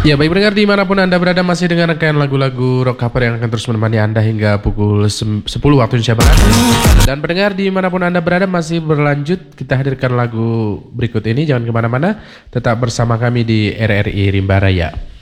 Ya, baik pendengar dimanapun Anda berada masih dengarkan lagu-lagu rock cover yang akan terus menemani Anda hingga pukul 10 waktu Indonesia Barat. Dan pendengar dimanapun Anda berada masih berlanjut, kita hadirkan lagu berikut ini. Jangan kemana-mana, tetap bersama kami di RRI Rimba Raya.